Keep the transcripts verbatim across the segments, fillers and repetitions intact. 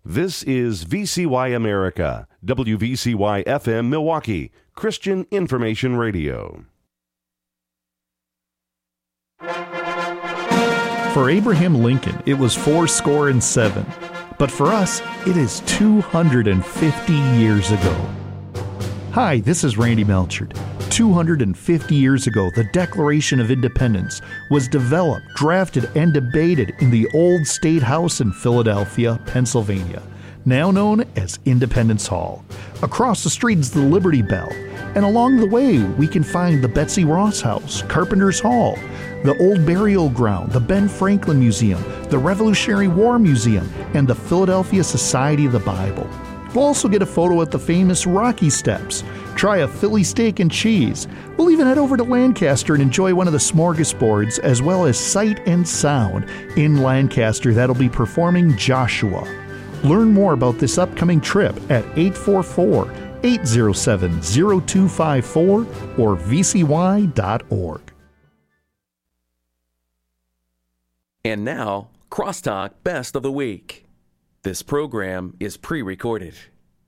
This is V C Y America, W V C Y F M Milwaukee, Christian Information Radio. For Abraham Lincoln, it was four score and seven. But for us, it is two hundred fifty years ago. Hi, this is Randy Melchard. two hundred fifty years ago, the Declaration of Independence was developed, drafted, and debated in the old State House in Philadelphia, Pennsylvania, now known as Independence Hall. Across the street is the Liberty Bell, and along the way we can find the Betsy Ross House, Carpenter's Hall, the Old Burial Ground, the Ben Franklin Museum, the Revolutionary War Museum, and the Philadelphia Society of the Bible. We'll also get a photo at the famous Rocky Steps, try a Philly steak and cheese. We'll even head over to Lancaster and enjoy one of the smorgasbords, as well as Sight and Sound in Lancaster that'll be performing Joshua. Learn more about this upcoming trip at eight four four, eight oh seven, oh two five four or v c y dot org. And now, Crosstalk Best of the Week. This program is pre-recorded.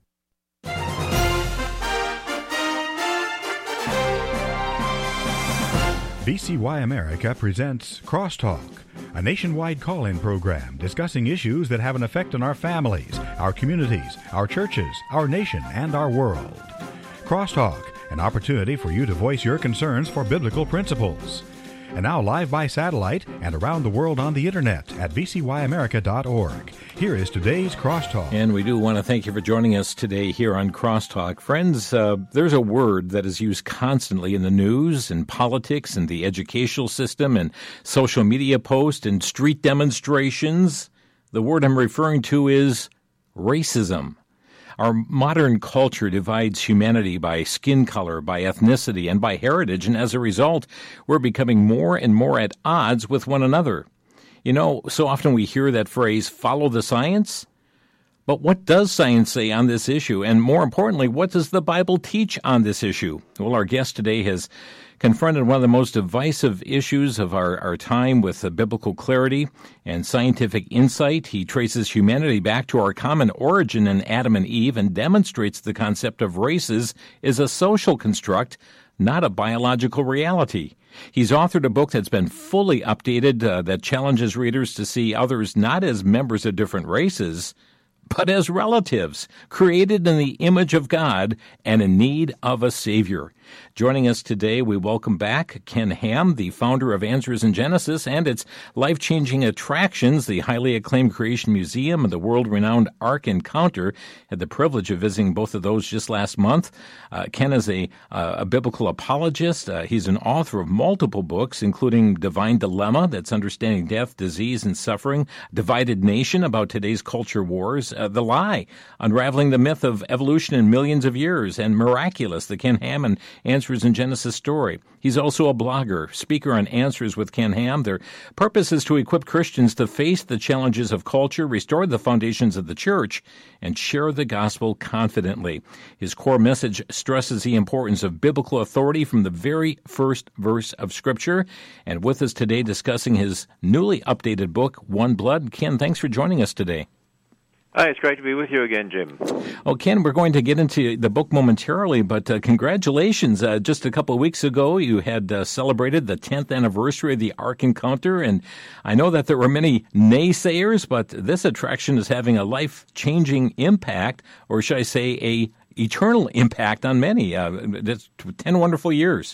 V C Y America presents Crosstalk, a nationwide call-in program discussing issues that have an effect on our families, our communities, our churches, our nation, and our world. Crosstalk, an opportunity for you to voice your concerns for biblical principles. And now live by satellite and around the world on the internet at v c y america dot org. Here is today's Crosstalk. And we do want to thank you for joining us today here on Crosstalk. Friends, uh, there's a word that is used constantly in the news, in politics, in the educational system, and social media posts, and street demonstrations. The word I'm referring to is racism. Our modern culture divides humanity by skin color, by ethnicity, and by heritage, and as a result, we're becoming more and more at odds with one another. You know, so often we hear that phrase, follow the science. But what does science say on this issue? And more importantly, what does the Bible teach on this issue? Well, our guest today has confronted one of the most divisive issues of our, our time with uh, biblical clarity and scientific insight. He traces humanity back to our common origin in Adam and Eve and demonstrates the concept of races is a social construct, not a biological reality. He's authored a book that's been fully updated uh, that challenges readers to see others not as members of different races, but as relatives, created in the image of God and in need of a Savior. Joining us today, we welcome back Ken Ham, the founder of Answers in Genesis and its life-changing attractions, the highly acclaimed Creation Museum and the world-renowned Ark Encounter. Had the privilege of visiting both of those just last month. Uh, Ken is a, uh, a biblical apologist. Uh, he's an author of multiple books, including Divine Dilemma, that's Understanding Death, Disease, and Suffering, Divided Nation, about today's culture wars, uh, The Lie, Unraveling the Myth of Evolution in Millions of Years, and Miraculous, the Ken Ham and Answers in Genesis story. He's also a blogger, speaker on Answers with Ken Ham. Their purpose is to equip Christians to face the challenges of culture, restore the foundations of the church, and share the gospel confidently. His core message stresses the importance of biblical authority from the very first verse of Scripture. And with us today discussing his newly updated book, One Blood. Ken, thanks for joining us today. Hi, it's great to be with you again, Jim. Oh, Ken, we're going to get into the book momentarily, but uh, congratulations. Uh, just a couple of weeks ago, you had uh, celebrated the tenth anniversary of the Ark Encounter, and I know that there were many naysayers, but this attraction is having a life-changing impact, or should I say a eternal impact on many. Uh, that's ten wonderful years.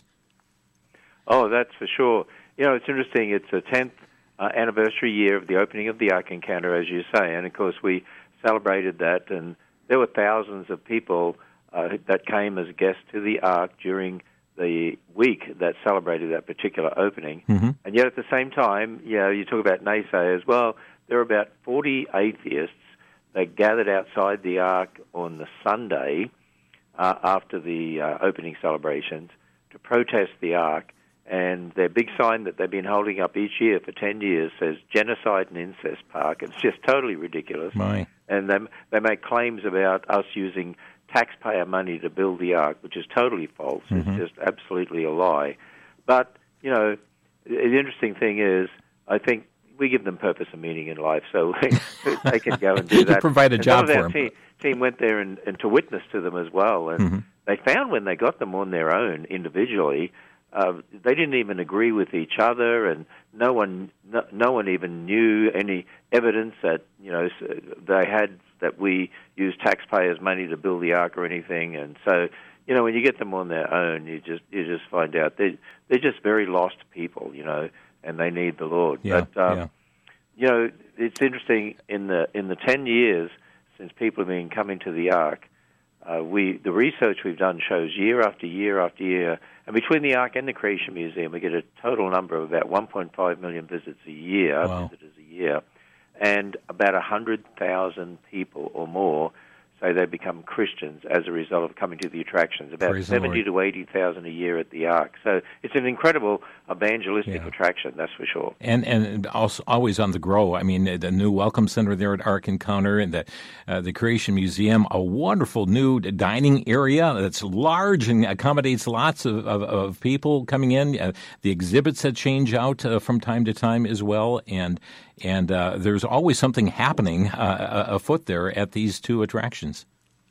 Oh, that's for sure. You know, it's interesting. It's the tenth uh, anniversary year of the opening of the Ark Encounter, as you say, and of course we celebrated that, and there were thousands of people uh, that came as guests to the Ark during the week that celebrated that particular opening. Mm-hmm. And yet at the same time, you know, you talk about naysayers. Well, there were about forty atheists that gathered outside the Ark on the Sunday uh, after the uh, opening celebrations to protest the Ark. And their big sign that they've been holding up each year for ten years says Genocide and Incest Park. It's just totally ridiculous. My. And they, they make claims about us using taxpayer money to build the Ark, which is totally false. Mm-hmm. It's just absolutely a lie. But, you know, the interesting thing is, I think we give them purpose and meaning in life, so they can go and do that. You provide a and job some of for our them. Team, team went there and, and to witness to them as well, and Mm-hmm. they found when they got them on their own individually, uh, they didn't even agree with each other, and no one, no, no one even knew any evidence that you know they had that we used taxpayers' money to build the ark or anything. And so, you know, when you get them on their own, you just you just find out they they're just very lost people, you know, and they need the Lord. Yeah, but um, yeah. you know, it's interesting in the in the ten years since people have been coming to the ark. Uh, we the research we've done shows year after year after year, and between the Ark and the Creation Museum, we get a total number of about one point five million visits a year, Wow. visitors a year, and about one hundred thousand people or more say they become Christians as a result of coming to the attractions. About Praise the seventy Lord. to eighty thousand a year at the Ark. So it's an incredible evangelistic Yeah. attraction, that's for sure. And and also always on the grow. I mean, the new Welcome Center there at Ark Encounter and the uh, the Creation Museum, a wonderful new dining area that's large and accommodates lots of, of, of people coming in. Uh, the exhibits that change out uh, from time to time as well, and and uh, there's always something happening uh, afoot there at these two attractions.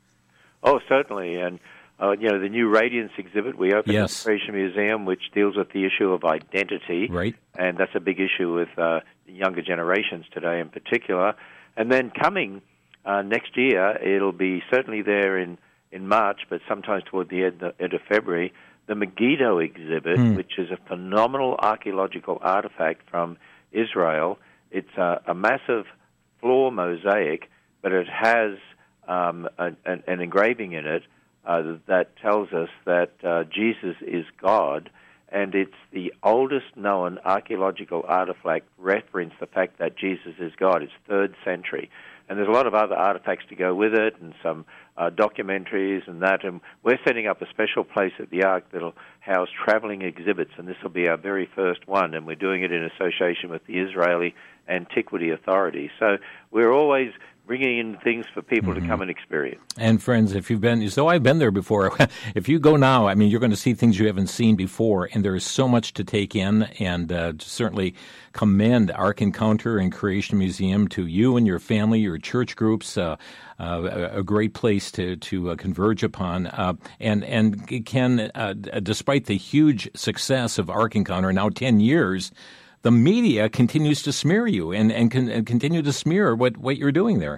Oh, certainly, and uh, you know the new Radiance exhibit we opened Yes. at the Creation Museum, which deals with the issue of identity, Right. and that's a big issue with uh, younger generations today in particular. And then coming uh, next year, it'll be certainly there in, in March, but sometimes toward the end, end of February, the Megiddo exhibit, Hmm. which is a phenomenal archaeological artifact from Israel. It's a, a massive floor mosaic, but it has um, an, an, an engraving in it uh, that tells us that uh, Jesus is God, and it's the oldest known archaeological artifact reference the fact that Jesus is God. It's third century. And there's a lot of other artifacts to go with it and some uh, documentaries and that. And we're setting up a special place at the Ark that'll house traveling exhibits, and this will be our very first one. And we're doing it in association with the Israeli Antiquity Authority. So we're always bringing in things for people Mm-hmm. to come and experience. And friends, if you've been, so I've been there before. If you go now, I mean, you're going to see things you haven't seen before, and there is so much to take in. And uh, certainly commend Ark Encounter and Creation Museum to you and your family, your church groups. Uh, uh, a great place to to uh, converge upon. Uh, and and Ken, uh, despite the huge success of Ark Encounter, now ten years. The media continues to smear you and, and, con- and continue to smear what, what you're doing there.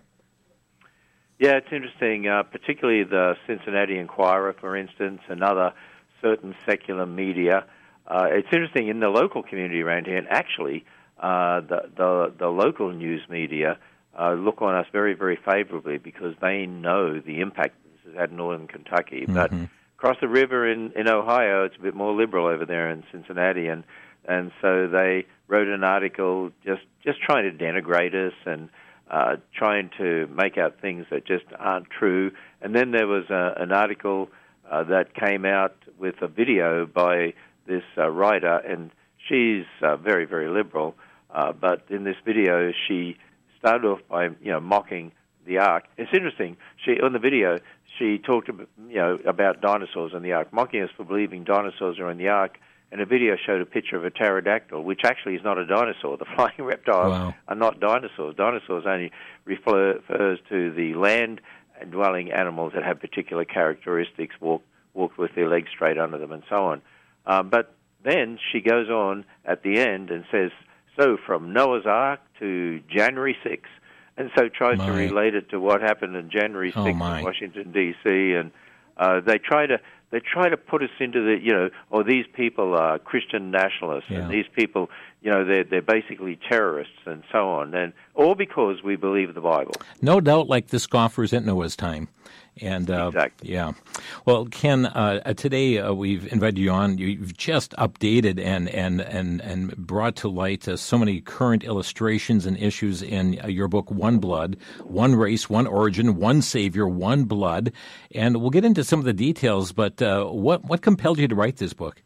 Yeah, it's interesting, uh, particularly the Cincinnati Enquirer, for instance, and other certain secular media. Uh, it's interesting in the local community around here, and actually uh, the, the, the local news media uh, look on us very, very favorably because they know the impact this has had in northern Kentucky. Mm-hmm. But across the river in, in Ohio, it's a bit more liberal over there in Cincinnati, and And so they wrote an article just, just trying to denigrate us and uh, trying to make out things that just aren't true. And then there was a, an article uh, that came out with a video by this uh, writer, and she's uh, very, very liberal. Uh, but in this video, she started off by you know mocking the Ark. It's interesting. She on the video she talked about, you know about dinosaurs in the Ark, mocking us for believing dinosaurs are in the Ark. And a video showed a picture of a pterodactyl, which actually is not a dinosaur. The flying reptiles Wow. are not dinosaurs. Dinosaurs only refer, refers to the land-dwelling animals that have particular characteristics, walk, walk with their legs straight under them, and so on. Um, but then she goes on at the end and says, so from Noah's Ark to January sixth, and so tries My. to relate it to what happened on January sixth Oh, in my. Washington, D C, and uh, they try to... They try to put us into the, you know, or these people are Christian nationalists, Yeah. and these people, you know, they're, they're basically terrorists and so on, and all because we believe the Bible. No doubt, like the scoffers at Noah's time. And uh, Exactly. Yeah. Well, Ken, uh, today uh, we've invited you on. You've just updated and and and and brought to light uh, so many current illustrations and issues in uh, your book, One Blood, One Race, One Origin, One Savior, One Blood. And we'll get into some of the details. But uh, what what compelled you to write this book?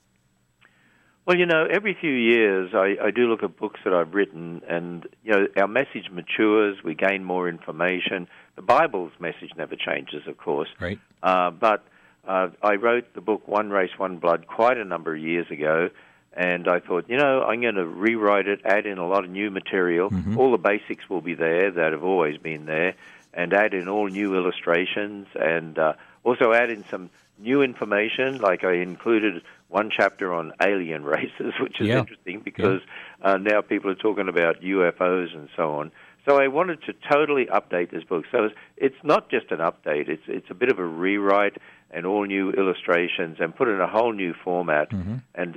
Well, you know, every few years I, I do look at books that I've written, and, you know, our message matures, we gain more information. The Bible's message never changes, of course. Right. Uh, but uh, I wrote the book One Race, One Blood quite a number of years ago, And I thought, you know, I'm going to rewrite it, add in a lot of new material. Mm-hmm. All the basics will be there that have always been there, and add in all new illustrations, and uh, also add in some new information. Like I included one chapter on alien races, which is yeah. interesting because yeah. uh, now people are talking about U F Os and so on. So I wanted to totally update this book. So it's, it's not just an update. It's it's a bit of a rewrite and all new illustrations and put in a whole new format. Mm-hmm. And